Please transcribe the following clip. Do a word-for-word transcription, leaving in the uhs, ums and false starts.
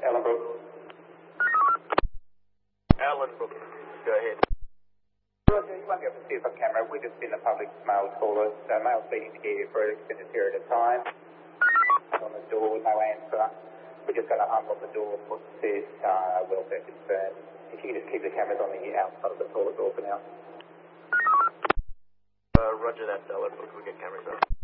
Alan Brook. Alan Brook, go ahead. Roger, you won't be able to see us on camera. We're just in the public mail caller. So mail's been here for an extended period of time. On the door, no answer. We're just going to unlock the door for this uh, welfare concern. If you can just keep the cameras on the outside of the toilet door for now. Uh, roger that, Alan Brook. We'll get cameras up.